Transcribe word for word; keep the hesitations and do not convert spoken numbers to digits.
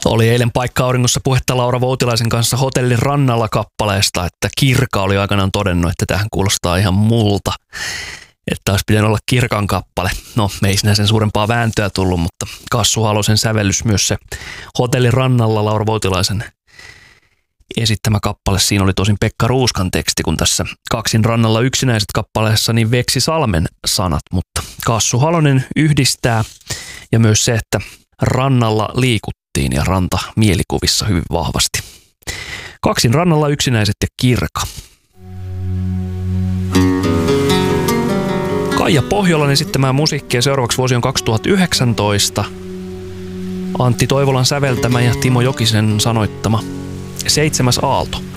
Oli eilen Paikka-auringossa puhetta Laura Voutilaisen kanssa Hotellin rannalla -kappaleesta, että Kirka oli aikanaan todennut, että tähän kuulostaa ihan multa. Että olisi pitänyt olla Kirkan kappale. No, me ei sinä sen suurempaa vääntöä tullut, mutta Kassu Halosen sävellys myös se Hotellin rannalla Laura Voutilaisen esittämä kappale. Siinä oli tosin Pekka Ruuskan teksti, kun tässä Kaksin rannalla yksinäiset -kappaleessa niin Veksi Salmen sanat, mutta Kassu Halonen yhdistää ja myös se, että rannalla liikuttiin ja ranta mielikuvissa hyvin vahvasti. Kaksin rannalla yksinäiset ja Kirka. Kaija Pohjolan esittämää musiikkia seuraavaksi vuosi on kaksituhattayhdeksäntoista. Antti Toivolan säveltämä ja Timo Jokisen sanoittama Seitsemäs aalto.